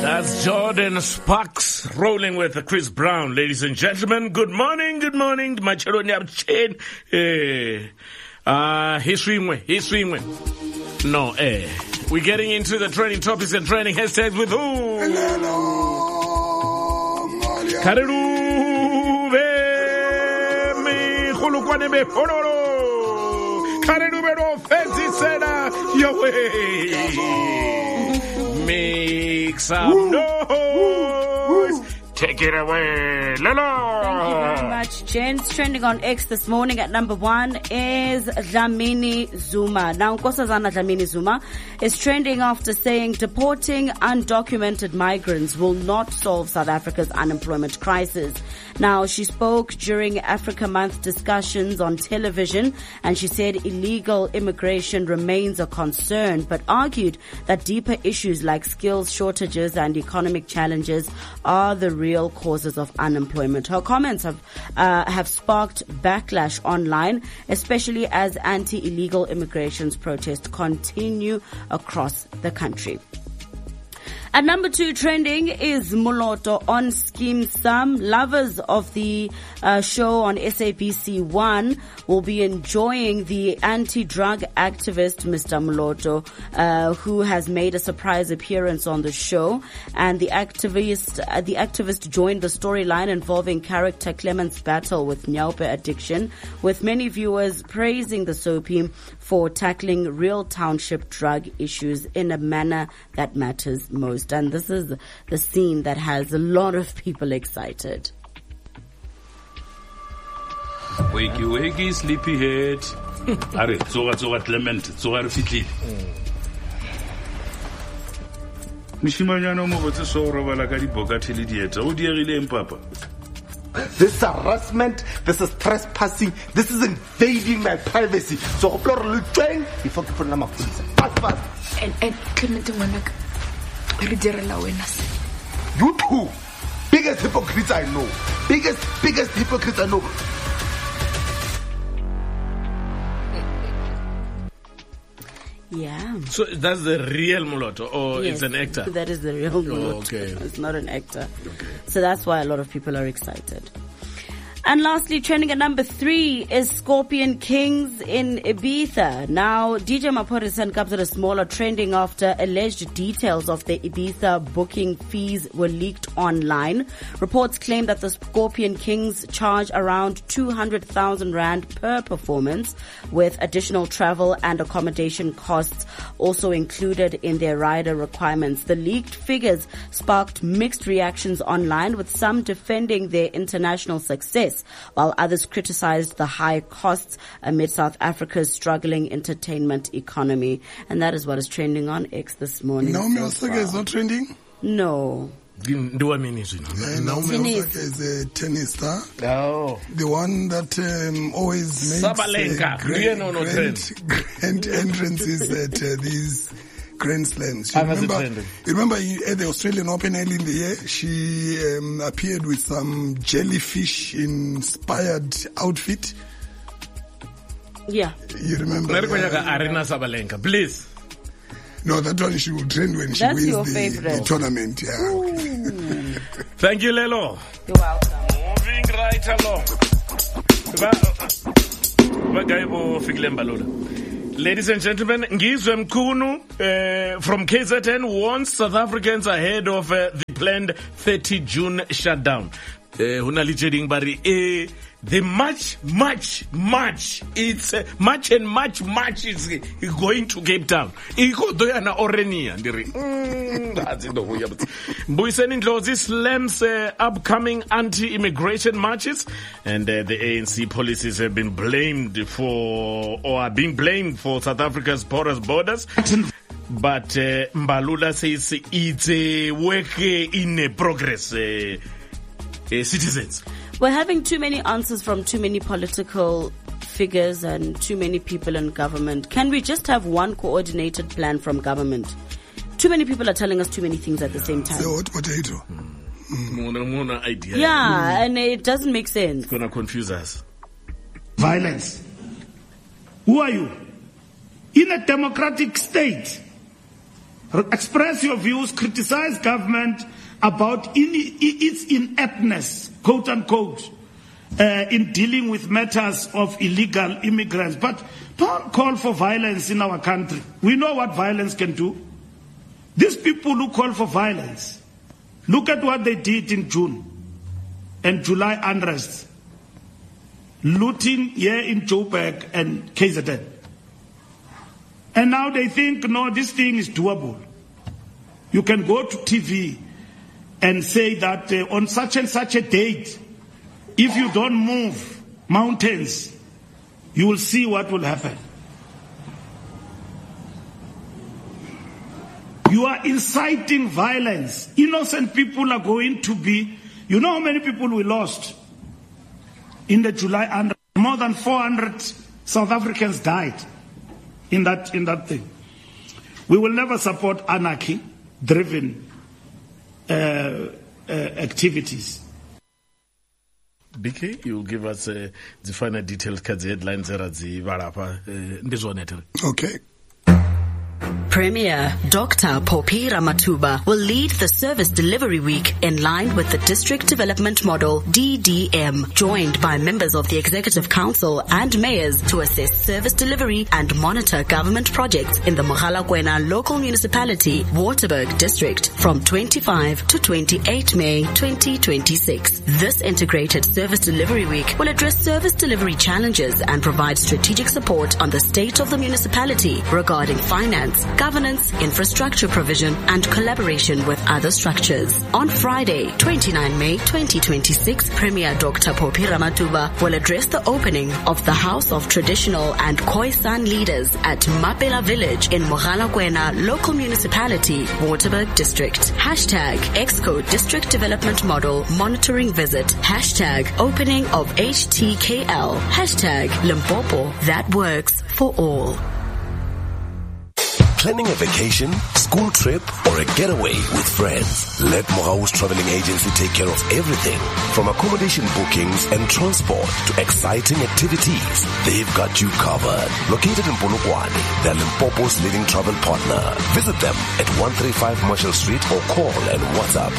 That's Jordan Sparks rolling with Chris Brown. Ladies and gentlemen, good morning. Macheloni Abchen. History. No, we're getting into the trending topics and trending hashtags with who? Kareru me khulukwane be pololo. Kareru be no fancy sena your way. Make some noise. Take it away, Lolo. Thank you very much, gents. Trending on X this morning at number 1 is Dlamini Zuma. Now, Nkosazana Dlamini Zuma is trending after saying deporting undocumented migrants will not solve South Africa's unemployment crisis. Now, she spoke during Africa Month discussions on television, and she said illegal immigration remains a concern, but argued that deeper issues like skills shortages and economic challenges are the real causes of unemployment. Her comments have sparked backlash online, especially as anti-illegal immigration's protests continue across the country. At number 2 trending is Moloto on Scheme Sam. Lovers of the show on SABC 1 will be enjoying the anti-drug activist Mr. Moloto, who has made a surprise appearance on the show. And the activist joined the storyline involving character Clement's battle with Nyaupe addiction, with many viewers praising the soapy for tackling real township drug issues in a manner that matters most. And this is the scene that has a lot of people excited. Wakey, sleepyhead. Are, tsoga Clement, tsoga re fitlile. Mishimanyana mo botse so robala ka dibokate le dieta. O diegileng papa? This is harassment, this is trespassing, this is invading my privacy. So go lo tsweng before ke phone mapodisa. Fast. And Clement ngwanaka. You too. Biggest hypocrites I know. Biggest hypocrites I know. Yeah. So that's the real Moloto, or yes, it's an actor? That is the real Moloto. Oh, okay. It's not an actor. Okay. So that's why a lot of people are excited. And lastly, trending at number 3 is Scorpion Kings in Ibiza. Now, DJ Maphorisa and Kabza De Small are trending after alleged details of the Ibiza booking fees were leaked online. Reports claim that the Scorpion Kings charge around 200,000 Rand per performance, with additional travel and accommodation costs also included in their rider requirements. The leaked figures sparked mixed reactions online, with some defending their international success, while others criticized the high costs amid South Africa's struggling entertainment economy. And that is what is trending on X this morning. Naomi Osaka is not trending? No. Naomi Osaka is a tennis star. Oh. The one that always makes grand entrances at these Grand Slams. You remember at the Australian Open early in the year, she appeared with some jellyfish-inspired outfit. Yeah. You remember? Arena Sabalenka, please. No, that one she will trend when she wins the tournament. Yeah. Okay. Thank you, Lelo. You're welcome. Moving right along. Ladies and gentlemen, Ngizwe Mkunu from KZN warns South Africans ahead of the planned 30 June shutdown. The much, it's much is going to Cape Town. Mbuyiseni Ndlozi slams upcoming anti-immigration marches, and the ANC policies have been blamed for, or are being blamed for, South Africa's porous borders. But Mbalula says it's a work in progress, citizens. We're having too many answers from too many political figures and too many people in government. Can we just have one coordinated plan from government? Too many people are telling us too many things at the same time. So what potato? Mona idea. Yeah, and it doesn't make sense. It's gonna confuse us. Violence. Who are you? In a democratic state, express your views, criticize government about its ineptness, quote unquote, in dealing with matters of illegal immigrants. But don't call for violence in our country. We know what violence can do. These people who call for violence, look at what they did in June and July unrest, looting here in Joburg and KZN. And now they think, no, this thing is doable. You can go to TV and say that on such and such a date, if you don't move mountains, you will see what will happen. You are inciting violence. Innocent people are going to be... You know how many people we lost in the July unrest? More than 400 South Africans died in that thing. We will never support anarchy-driven activities. BK, you'll give us the final details, because the headlines are Okay. Premier Dr. Phophi Ramathuba will lead the Service Delivery Week in line with the District Development Model, DDM, joined by members of the Executive Council and mayors to assess service delivery and monitor government projects in the Mogalakwena Local Municipality, Waterberg District from 25 to 28 May 2026. This Integrated Service Delivery Week will address service delivery challenges and provide strategic support on the state of the municipality regarding finance, governance, infrastructure provision, and collaboration with other structures. On Friday, 29 May 2026, Premier Dr. Phophi Ramathuba will address the opening of the House of Traditional and Khoisan Leaders at Mapela Village in Mogalakwena Local Municipality, Waterberg District. Hashtag Exco District Development Model Monitoring Visit. Hashtag Opening of HTKL. Hashtag Limpopo That Works for All. Planning a vacation, school trip, or a getaway with friends? Let Mohaus Traveling Agency take care of everything. From accommodation bookings and transport to exciting activities, they've got you covered. Located in Polokwane, they're Limpopo's leading travel partner. Visit them at 135 Marshall Street or call and WhatsApp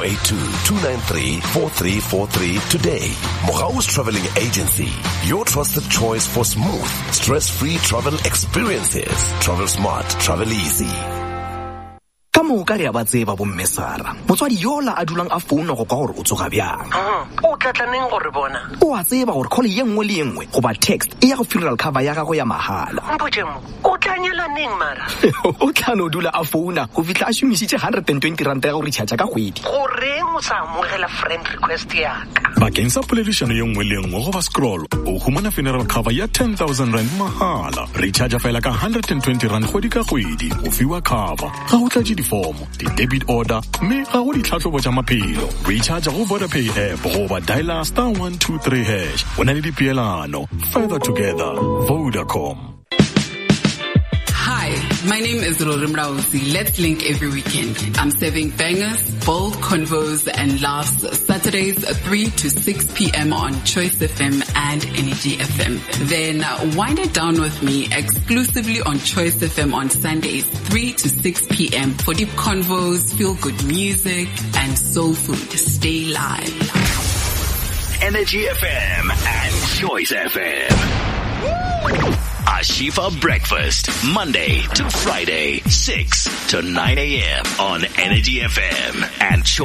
082-293-4343 today. Mohaus Traveling Agency, your trusted choice for smooth, stress-free travel experiences. Travel smart, travel easy. Ka moka re a ba tseba bo mmesara motswadi yola a dulang a founa go ka gore o tsoga bjang o tlatlaneng gore bona o a tseba gore call ye nngwe le nngwe go ba text e ya go funeral cover ya gago ya mahala mpotjemo o tlanyela neng mara o tlano dula a founa go fitla a shumisitse 120 rand ya go recharge ka kgwedi gore o sa amogela friend request ya ka bakeng sa poledišano ye nngwe le nngwe go ba scroll o humana funeral cover ya 10,000 rand mahala recharge fela ka 120 rand kgwedi ka kgwedi o fiwa cover ga go tlatše difomo di debit order mme ga go ditlhatlhobo tša maphelo recharge go VodaPay app goba dialer *123# o na le dipeelano further together Vodacom. Hi, my name is Rorim Rausi. Let's link every weekend. I'm serving bangers, bold convos, and laughs Saturdays 3 to 6 p.m. on Choice FM and Energy FM. Then wind it down with me exclusively on Choice FM on Sundays 3 to 6 p.m. for deep convos, feel-good music, and soul food. Stay live. Energy FM and Choice FM. Ashifa Breakfast, Monday to Friday, 6 to 9 a.m. on Energy FM and Choice.